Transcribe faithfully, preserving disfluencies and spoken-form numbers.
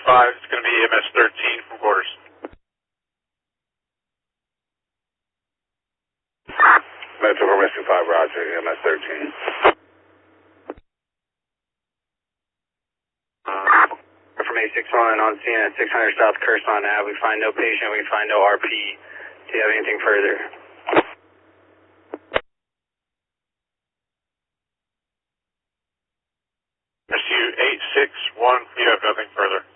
five, it's going to be E M S thirteen from quarters. Metro from Rescue five, roger, E M S thirteen. From A six one on scene at six hundred South Curson Ave. We find no patient, we find no R P. Do you have anything further? S U eight six one, you have nothing further.